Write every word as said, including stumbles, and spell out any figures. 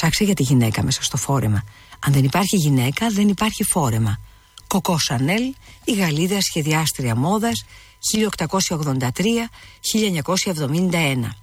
Ψάξε για τη γυναίκα μέσα στο φόρεμα. Αν δεν υπάρχει γυναίκα, δεν υπάρχει φόρεμα. Κοκό Σανέλ, η Γαλλίδα σχεδιάστρια μόδας, χίλια οκτακόσια ογδόντα τρία με χίλια εννιακόσια εβδομήντα ένα.